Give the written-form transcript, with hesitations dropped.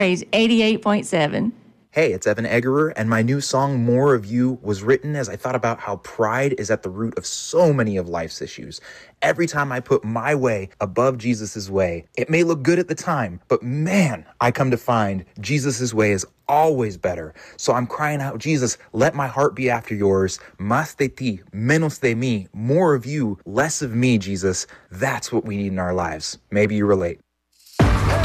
Praise 88.7. Hey, it's Evan Eggerer, and my new song, More of You, was written as I thought about how pride is at the root of so many of life's issues. Every time I put my way above Jesus' way, it may look good at the time, but man, I come to find Jesus' way is always better. So I'm crying out, Jesus, let my heart be after yours. Más de ti, menos de mí. More of you, less of me, Jesus. That's what we need in our lives. Maybe you relate.